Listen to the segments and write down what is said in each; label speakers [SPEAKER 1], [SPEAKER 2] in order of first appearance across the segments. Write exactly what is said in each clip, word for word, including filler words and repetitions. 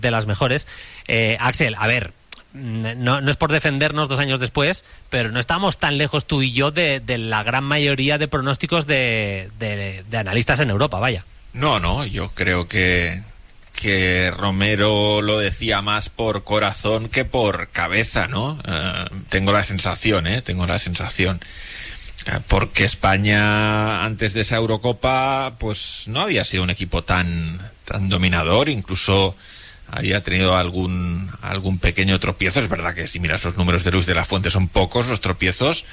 [SPEAKER 1] de las mejores. Eh, Axel, a ver, no, no es por defendernos dos años después, pero no estamos tan lejos tú y yo de, de la gran mayoría de pronósticos de, de, de analistas en Europa, vaya.
[SPEAKER 2] No, no, yo creo que, que Romero lo decía más por corazón que por cabeza, ¿no? Uh, tengo la sensación, ¿eh? Tengo la sensación. Porque España antes de esa Eurocopa pues no había sido un equipo tan tan dominador, incluso había tenido algún algún pequeño tropiezo. Es verdad que si miras los números de Luis de la Fuente son pocos los tropiezos,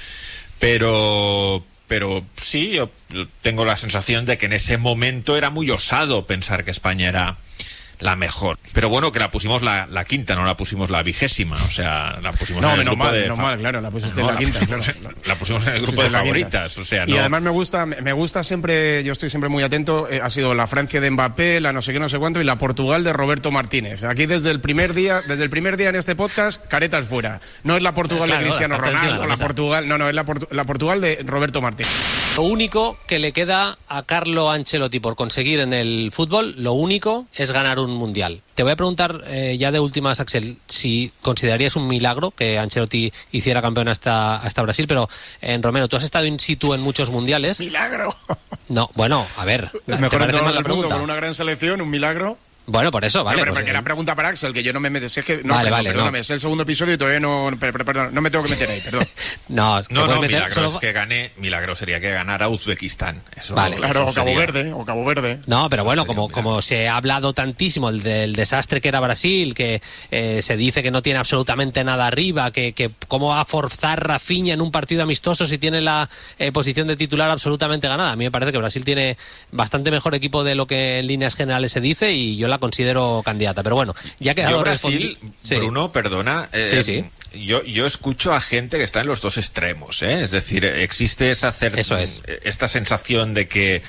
[SPEAKER 2] pero pero sí, yo tengo la sensación de que en ese momento era muy osado pensar que España era la mejor. Pero bueno, que la pusimos la, la quinta, no la pusimos la vigésima. O sea, la pusimos
[SPEAKER 3] no,
[SPEAKER 2] en el grupo
[SPEAKER 3] mal,
[SPEAKER 2] de...
[SPEAKER 3] No, mal, claro, la pusiste
[SPEAKER 2] no,
[SPEAKER 3] en la,
[SPEAKER 2] la
[SPEAKER 3] quinta.
[SPEAKER 2] Pusimos,
[SPEAKER 3] Claro.
[SPEAKER 2] La pusimos en el grupo de favoritas. O sea, no...
[SPEAKER 3] Y además me gusta, me gusta siempre, yo estoy siempre muy atento, eh, ha sido la Francia de Mbappé, la no sé qué, no sé cuánto, y la Portugal de Roberto Martínez. Aquí desde el primer día, desde el primer día en este podcast, caretas fuera. No es la Portugal claro, de Cristiano Ronaldo, la Portugal, no, no, es la, Portu- la Portugal de Roberto Martínez.
[SPEAKER 1] Lo único que le queda a Carlo Ancelotti por conseguir en el fútbol, lo único es ganar un mundial. Te voy a preguntar eh, ya de últimas, Axel, si considerarías un milagro que Ancelotti hiciera campeón hasta, hasta Brasil, pero en Romero, tú has estado in situ en muchos mundiales.
[SPEAKER 3] ¡Milagro!
[SPEAKER 1] No, bueno, a ver.
[SPEAKER 3] El mejor entrenador del mundo con una gran selección, un milagro.
[SPEAKER 1] Bueno, por eso, vale.
[SPEAKER 3] No, pero
[SPEAKER 1] pues,
[SPEAKER 3] porque eh... la pregunta para Axel, que yo no me meto. Si es que, no,
[SPEAKER 1] vale,
[SPEAKER 3] perdón,
[SPEAKER 1] vale,
[SPEAKER 3] perdóname,
[SPEAKER 1] no.
[SPEAKER 3] es el segundo episodio y todavía no. Perdón, perdón, no me tengo que meter ahí, perdón.
[SPEAKER 1] no,
[SPEAKER 2] no, no,
[SPEAKER 1] meter,
[SPEAKER 2] milagro
[SPEAKER 1] solo...
[SPEAKER 2] es que gane, milagro sería que ganara Uzbekistán. Eso,
[SPEAKER 1] vale,
[SPEAKER 2] eso
[SPEAKER 3] claro, o Cabo
[SPEAKER 2] sería...
[SPEAKER 3] Verde, o Cabo Verde.
[SPEAKER 1] No, pero eso bueno, como, como se ha hablado tantísimo del, del desastre que era Brasil, que eh, se dice que no tiene absolutamente nada arriba, que, que cómo va a forzar Rafinha en un partido amistoso si tiene la eh, posición de titular absolutamente ganada. A mí me parece que Brasil tiene bastante mejor equipo de lo que en líneas generales se dice y yo la considero candidata, pero bueno. Ya que
[SPEAKER 2] yo Brasil, sí. Bruno, perdona, eh,
[SPEAKER 1] sí, sí.
[SPEAKER 2] Yo, yo escucho a gente que está en los dos extremos, ¿eh? Es decir, existe esa cer-
[SPEAKER 1] Eso es.
[SPEAKER 2] esta sensación de que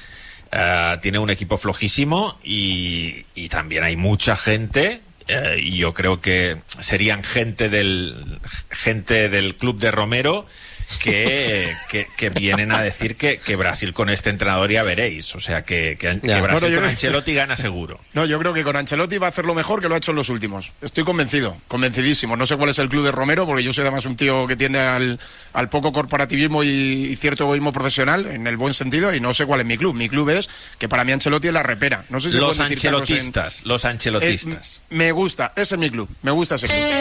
[SPEAKER 2] uh, tiene un equipo flojísimo y, y también hay mucha gente, uh, y yo creo que serían gente del gente del club de Romero que, que, que vienen a decir que, que Brasil con este entrenador ya veréis, o sea que, que, que Brasil bueno, con Ancelotti gana seguro.
[SPEAKER 3] No, yo creo que con Ancelotti va a hacer lo mejor que lo ha hecho en los últimos. Estoy convencido, convencidísimo. No sé cuál es el club de Romero, porque yo soy además un tío que tiende al, al poco corporativismo y, y cierto egoísmo profesional, en el buen sentido, y no sé cuál es mi club. Mi club es que para mí Ancelotti es la repera. No sé si
[SPEAKER 2] los ancelotistas, en... los ancelotistas.
[SPEAKER 3] Eh, me gusta, ese es mi club, me gusta ese club.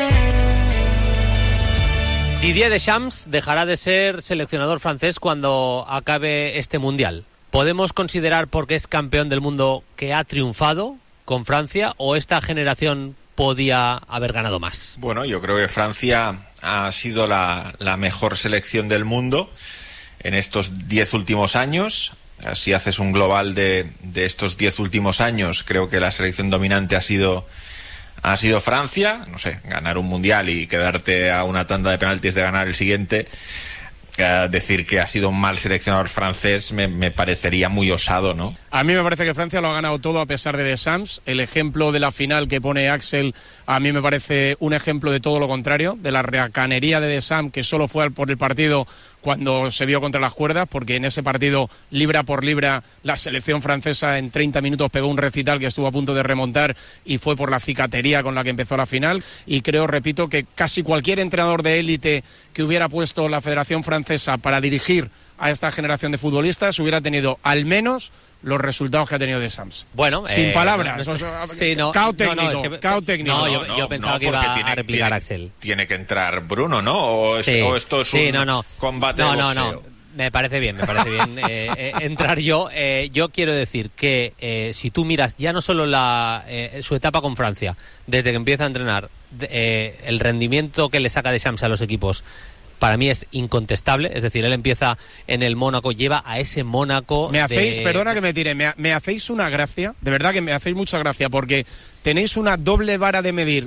[SPEAKER 1] Didier Deschamps dejará de ser seleccionador francés cuando acabe este mundial. ¿Podemos considerar, porque es campeón del mundo, que ha triunfado con Francia o esta generación podía haber ganado más?
[SPEAKER 2] Bueno, yo creo que Francia ha sido la, la mejor selección del mundo en estos diez últimos años. Si haces un global de, de estos diez últimos años, creo que la selección dominante ha sido... ha sido Francia. No sé, ganar un mundial y quedarte a una tanda de penaltis de ganar el siguiente, eh, decir que ha sido un mal seleccionador francés me, me parecería muy osado, ¿no?
[SPEAKER 3] A mí me parece que Francia lo ha ganado todo a pesar de Deschamps. El ejemplo de la final que pone Axel a mí me parece un ejemplo de todo lo contrario, de la reacanería de Deschamps, que solo fue por el partido cuando se vio contra las cuerdas, porque en ese partido, libra por libra, la selección francesa en treinta minutos pegó un recital que estuvo a punto de remontar y fue por la cicatería con la que empezó la final. Y creo, repito, que casi cualquier entrenador de élite que hubiera puesto la Federación Francesa para dirigir a esta generación de futbolistas hubiera tenido al menos los resultados que ha tenido Deschamps.
[SPEAKER 1] Bueno,
[SPEAKER 3] sin
[SPEAKER 1] eh,
[SPEAKER 3] palabras.
[SPEAKER 1] No, no, sí, no,
[SPEAKER 3] cao técnico,
[SPEAKER 1] no, no, es que,
[SPEAKER 3] cao técnico.
[SPEAKER 1] No, yo, yo pensaba
[SPEAKER 2] no,
[SPEAKER 1] que iba
[SPEAKER 2] tiene,
[SPEAKER 1] a replicar
[SPEAKER 2] tiene,
[SPEAKER 1] Axel.
[SPEAKER 2] Tiene que entrar Bruno, ¿no? O, es,
[SPEAKER 1] sí,
[SPEAKER 2] o esto es
[SPEAKER 1] sí,
[SPEAKER 2] un
[SPEAKER 1] no, no.
[SPEAKER 2] combate
[SPEAKER 1] no,
[SPEAKER 2] de
[SPEAKER 1] no,
[SPEAKER 2] boxeo.
[SPEAKER 1] No, me parece bien, me parece bien eh, eh, entrar yo. Eh, yo quiero decir que eh, si tú miras ya no solo la eh, su etapa con Francia, desde que empieza a entrenar, eh, el rendimiento que le saca Deschamps a los equipos, para mí es incontestable. Es decir, él empieza en el Mónaco, lleva a ese Mónaco...
[SPEAKER 3] Me hacéis,
[SPEAKER 1] de...
[SPEAKER 3] perdona que me tire, me, me hacéis una gracia, de verdad que me hacéis mucha gracia, porque tenéis una doble vara de medir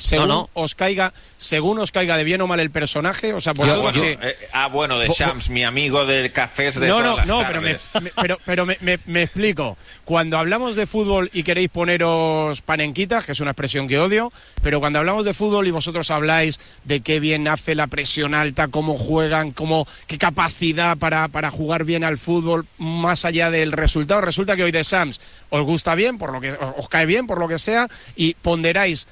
[SPEAKER 3] según
[SPEAKER 1] no, no.
[SPEAKER 3] os caiga, según os caiga de bien o mal el personaje, o sea, vosotros
[SPEAKER 2] Yo,
[SPEAKER 3] que...
[SPEAKER 2] eh, ah, bueno, de Shams, mi amigo del cafés de
[SPEAKER 3] No,
[SPEAKER 2] todas
[SPEAKER 3] no,
[SPEAKER 2] las
[SPEAKER 3] no, pero, me,
[SPEAKER 2] tardes.
[SPEAKER 3] me- pero, pero me, me- me explico. Cuando hablamos de fútbol y queréis poneros panenquitas, que es una expresión que odio, pero cuando hablamos de fútbol y vosotros habláis de qué bien hace la presión alta, cómo juegan, cómo, qué capacidad para, para jugar bien al fútbol, más allá del resultado, resulta que hoy de Shams os gusta bien, por lo que os cae bien, por lo que sea, y ponderáis